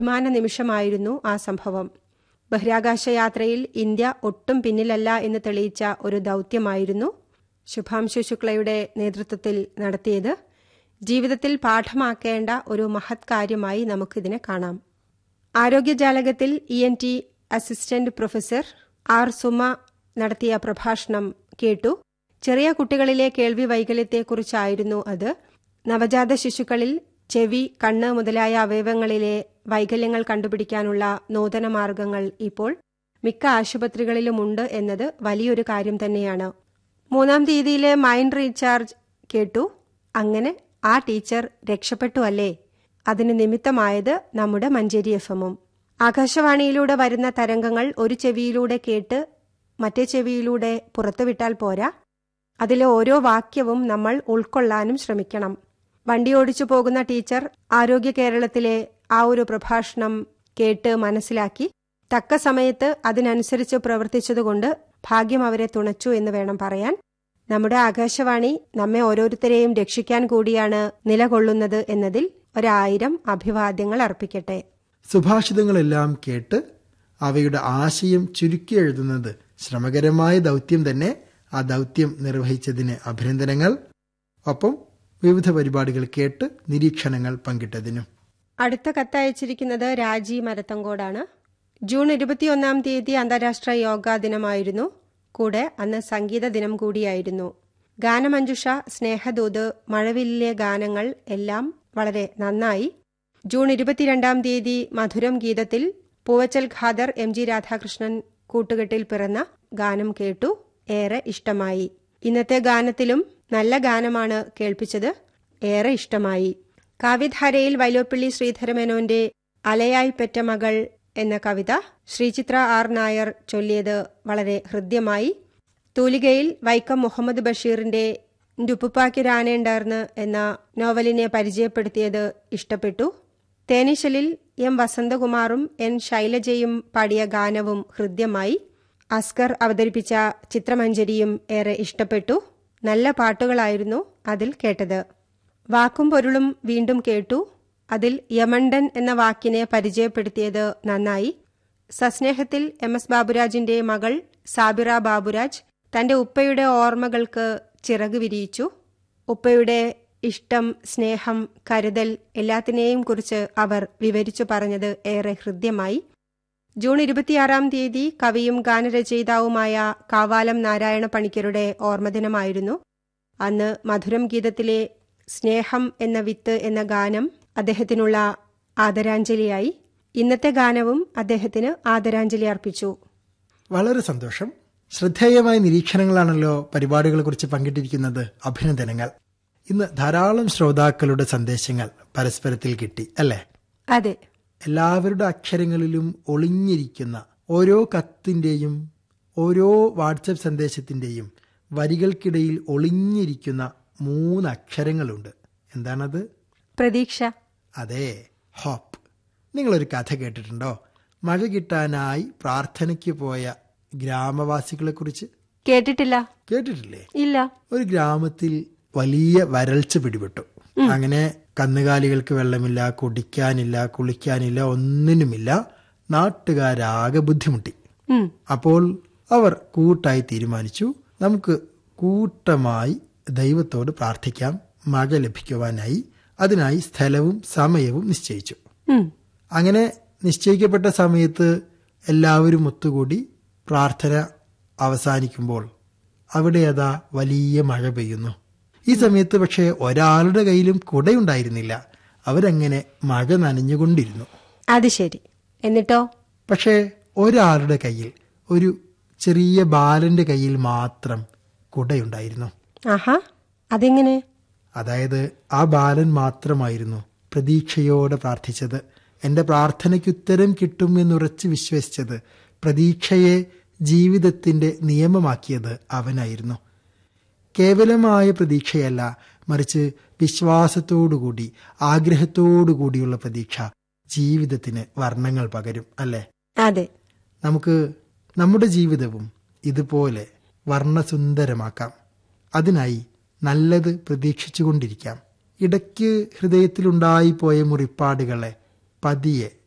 അഭിമാന നിമിഷമായിരുന്നു ആ സംഭവം. ബഹിരാകാശ യാത്രയിൽ ഇന്ത്യ ഒട്ടും പിന്നിലല്ല എന്ന് തെളിയിച്ച ഒരു ദൗത്യമായിരുന്നു ശുഭാംശു ശുക്ലയുടെ നേതൃത്വത്തിൽ നടത്തിയത്. ജീവിതത്തിൽ പാഠമാക്കേണ്ട ഒരു മഹത് കാര്യമായി നമുക്കിതിനെ കാണാം. ആരോഗ്യജാലകത്തിൽ ENT assistant professor R Suma നടത്തിയ പ്രഭാഷണം കേട്ടു. ചെറിയ കുട്ടികളിലെ കേൾവി വൈകല്യത്തെക്കുറിച്ചായിരുന്നു അത്. നവജാത ശിശുക്കളിൽ ചെവി, കണ്ണ് മുതലായ അവയവങ്ങളിലെ വൈകല്യങ്ങൾ കണ്ടുപിടിക്കാനുള്ള നൂതന മാർഗങ്ങൾ ഇപ്പോൾ മിക്ക ആശുപത്രികളിലുമുണ്ട് എന്നത് വലിയൊരു കാര്യം തന്നെയാണ്. 3-ാം തീയതിയിലെ മൈൻഡ് റീചാർജ് കേട്ടു. അങ്ങനെ ആ ടീച്ചർ രക്ഷപ്പെട്ടു അല്ലേ? അതിന് നിമിത്തമായത് നമ്മുടെ മഞ്ചേരി FM-ഉം. ആകാശവാണിയിലൂടെ വരുന്ന തരംഗങ്ങൾ ഒരു ചെവിയിലൂടെ കേട്ട് മറ്റേ ചെവിയിലൂടെ പുറത്തുവിട്ടാൽ പോരാ, അതിലെ ഓരോ വാക്യവും നമ്മൾ ഉൾക്കൊള്ളാനും ശ്രമിക്കണം. വണ്ടി ഓടിച്ചു പോകുന്ന ടീച്ചർ ആരോഗ്യ കേരളത്തിലെ ആ ഒരു പ്രഭാഷണം കേട്ട് മനസ്സിലാക്കി തക്ക സമയത്ത് അതിനനുസരിച്ച് പ്രവർത്തിച്ചതുകൊണ്ട് ഭാഗ്യം അവരെ തുണച്ചു എന്ന് വേണം പറയാൻ. നമ്മുടെ ആകാശവാണി നമ്മെ ഓരോരുത്തരെയും രക്ഷിക്കാൻ കൂടിയാണ് നിലകൊള്ളുന്നത് എന്നതിൽ 1000 അഭിവാദ്യങ്ങൾ അർപ്പിക്കട്ടെ. സുഭാഷിതങ്ങളെല്ലാം കേട്ട് അവയുടെ ആശയം ചുരുക്കി എഴുതുന്നത് ശ്രമകരമായ ദൗത്യം തന്നെ. ആ ദൗത്യം നിർവഹിച്ചതിന് അഭിനന്ദനങ്ങൾ. ഒപ്പം വിവിധ പരിപാടികൾ കേട്ട് നിരീക്ഷണങ്ങൾ പങ്കിട്ടതിനും. അടുത്ത കത്തയച്ചിരിക്കുന്നത് രാജി മരത്തങ്കോടാണ്. ജൂൺ 21-ാം തീയതി അന്താരാഷ്ട്ര യോഗാ ദിനമായിരുന്നു. കൂടെ അന്ന് സംഗീത ദിനം കൂടിയായിരുന്നു. ഗാനമഞ്ജുഷ, സ്നേഹദൂത്, മഴവില്ലിലെ ഗാനങ്ങൾ എല്ലാം വളരെ നന്നായി. ജൂൺ 22-ാം തീയതി മധുരം ഗീതത്തിൽ പൂവച്ചൽ ഖാദർ MG രാധാകൃഷ്ണൻ കൂട്ടുകെട്ടിൽ പിറന്ന ഗാനം കേട്ടു. ഏറെ ഇഷ്ടമായി. ഇന്നത്തെ ഗാനത്തിലും നല്ല ഗാനമാണ് കേൾപ്പിച്ചത്. ഏറെ ഇഷ്ടമായി. കാവ്യധാരയിൽ വൈലോപ്പിള്ളി ശ്രീധരമേനോന്റെ അലയായി പെറ്റ മകൾ എന്ന കവിത ശ്രീചിത്ര R. നായർ ചൊല്ലിയത് വളരെ ഹൃദ്യമായി. തൂലികയിൽ വൈക്കം മുഹമ്മദ് ബഷീറിന്റെ ഉപ്പുപ്പാക്കിരാനേണ്ടാർന്ന് എന്ന നോവലിനെ പരിചയപ്പെടുത്തിയത് ഇഷ്ടപ്പെട്ടു. തേനീശലിൽ M. വസന്തകുമാറും N. ശൈലജയും പാടിയ ഗാനവും ഹൃദ്യമായി. അസ്കർ അവതരിപ്പിച്ച ചിത്രമഞ്ജരിയും ഏറെ ഇഷ്ടപ്പെട്ടു. നല്ല പാട്ടുകളായിരുന്നു അതിൽ കേട്ടത്. വാക്കും പൊരുളും വീണ്ടും കേട്ടു. അതിൽ യമണ്ടൻ എന്ന വാക്കിനെ പരിചയപ്പെടുത്തിയത് നന്നായി. സസ്നേഹത്തിൽ MS ബാബുരാജിന്റെ മകൾ സാബിറ ബാബുരാജ് തന്റെ ഉപ്പയുടെ ഓർമ്മകൾക്ക് ചിറക് വിരിയിച്ചു. ഉപ്പയുടെ ഇഷ്ടം, സ്നേഹം, കരുതൽ എല്ലാത്തിനെയും കുറിച്ച് അവർ വിവരിച്ചു പറഞ്ഞത് ഏറെ ഹൃദ്യമായി. ജൂൺ 26-ാം തീയതി കവിയും ഗാനരചയിതാവുമായ കാവാലം നാരായണ പണിക്കരുടെ ഓർമ്മദിനമായിരുന്നു. അന്ന് മധുരം ഗീതത്തിലെ സ്നേഹം എന്ന വിത്ത് എന്ന ഗാനം അദ്ദേഹത്തിനുള്ള ആദരാഞ്ജലിയായി. ഇന്നത്തെ ഗാനവും അദ്ദേഹത്തിന് ആദരാഞ്ജലി അർപ്പിച്ചു. വളരെ സന്തോഷം. ശ്രദ്ധേയമായ നിരീക്ഷണങ്ങളാണല്ലോ പരിപാടികളെ കുറിച്ച് പങ്കിട്ടിരിക്കുന്നത്. അഭിനന്ദനങ്ങൾ. ഇന്ന് ധാരാളം ശ്രോതാക്കളുടെ സന്ദേശങ്ങൾ പരസ്പരത്തിൽ കിട്ടി അല്ലേ? അതെ. എല്ലാവരുടെ അക്ഷരങ്ങളിലും ഒളിഞ്ഞിരിക്കുന്ന ഓരോ കത്തിന്റെയും ഓരോ വാട്സപ്പ് സന്ദേശത്തിന്റെയും വരികൾക്കിടയിൽ ഒളിഞ്ഞിരിക്കുന്ന 3 അക്ഷരങ്ങളുണ്ട്. എന്താണത്? പ്രതീക്ഷ. അതെ, ഹോപ്പ്. നിങ്ങളൊരു കഥ കേട്ടിട്ടുണ്ടോ? മഴ കിട്ടാനായി പ്രാർത്ഥനയ്ക്ക് പോയ ഗ്രാമവാസികളെ കുറിച്ച്? കേട്ടിട്ടില്ല. കേട്ടിട്ടില്ലേ? ഇല്ല. ഒരു ഗ്രാമത്തിൽ വലിയ വരൾച്ച പിടിപെട്ടു. അങ്ങനെ കന്നുകാലികൾക്ക് വെള്ളമില്ല, കുടിക്കാനില്ല, കുളിക്കാനില്ല, ഒന്നിനുമില്ല. നാട്ടുകാരാകെ ബുദ്ധിമുട്ടി. അപ്പോൾ അവർ കൂട്ടായി തീരുമാനിച്ചു, നമുക്ക് കൂട്ടമായി ദൈവത്തോട് പ്രാർത്ഥിക്കാം മഴ ലഭിക്കുവാനായി. അതിനായി സ്ഥലവും സമയവും നിശ്ചയിച്ചു. അങ്ങനെ നിശ്ചയിക്കപ്പെട്ട സമയത്ത് എല്ലാവരും ഒത്തുകൂടി പ്രാർത്ഥന അവസാനിക്കുമ്പോൾ അവിടെ അതാ വലിയ മഴ പെയ്യുന്നു. ഈ സമയത്ത് പക്ഷേ ഒരാളുടെ കയ്യിലും കുടയുണ്ടായിരുന്നില്ല. അവരങ്ങനെ മഴ നനഞ്ഞുകൊണ്ടിരുന്നു. അത് ശരി. എന്നിട്ടോ? പക്ഷേ ഒരാളുടെ കയ്യിൽ, ഒരു ചെറിയ ബാലന്റെ കയ്യിൽ മാത്രം കുടയുണ്ടായിരുന്നു. ആഹാ, അതെങ്ങനെ? അതായത് ആ ബാലൻ മാത്രമായിരുന്നു പ്രതീക്ഷയോടെ പ്രാർത്ഥിച്ചത്. എന്റെ പ്രാർത്ഥനയ്ക്ക് ഉത്തരം കിട്ടും എന്നുറച്ച് വിശ്വസിച്ചത്, പ്രതീക്ഷയെ ജീവിതത്തിന്റെ നിയമമാക്കിയത് അവനായിരുന്നു. കേവലമായ പ്രതീക്ഷയല്ല, മറിച്ച് വിശ്വാസത്തോടുകൂടി, ആഗ്രഹത്തോടുകൂടിയുള്ള പ്രതീക്ഷ ജീവിതത്തിന് വർണ്ണങ്ങൾ പകരും അല്ലേ? അതെ. നമുക്ക് നമ്മുടെ ജീവിതവും ഇതുപോലെ വർണ്ണസുന്ദരമാക്കാം. അതിനായി നല്ലത് പ്രതീക്ഷിച്ചുകൊണ്ടിരിക്കാം. ഇടയ്ക്ക് ഹൃദയത്തിലുണ്ടായിപ്പോയ മുറിപ്പാടുകളെ പതിയെ